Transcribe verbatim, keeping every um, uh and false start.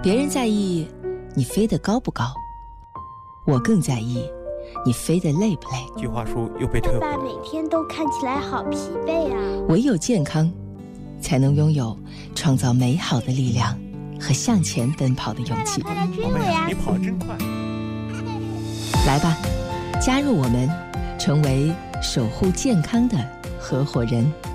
别人在意你飞得高不高，我更在意你飞得累不累。 计划书又被撤回。 爸每天都看起来好疲惫啊。 唯有健康，才能拥有创造美好的力量和向前奔跑的勇气。 快来追我呀！ 你跑得真快。 来吧，加入我们，成为守护健康的合伙人。